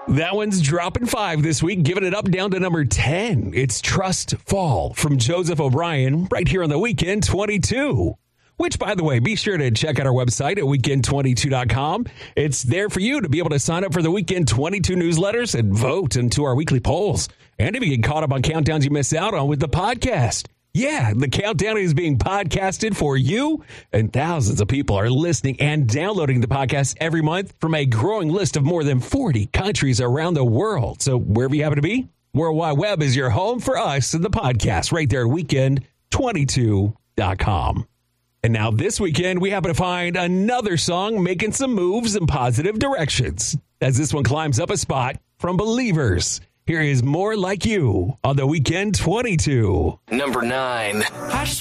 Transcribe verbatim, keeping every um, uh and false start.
That one's dropping five this week, giving it up down to number ten. It's Trust Fall from Joseph O'Brien right here on the Weekend twenty-two. Which, by the way, be sure to check out our website at weekend twenty-two dot com. It's there for you to be able to sign up for the Weekend twenty-two newsletters and vote into our weekly polls. And if you get caught up on countdowns you miss out on with the podcast. Yeah, the countdown is being podcasted for you, and thousands of people are listening and downloading the podcast every month from a growing list of more than forty countries around the world. So wherever you happen to be, World Wide Web is your home for us and the podcast right there at weekend twenty-two dot com. And now this weekend, we happen to find another song making some moves in positive directions as this one climbs up a spot from Believers. Here is More Like You on the Weekend twenty-two. Number nine. I just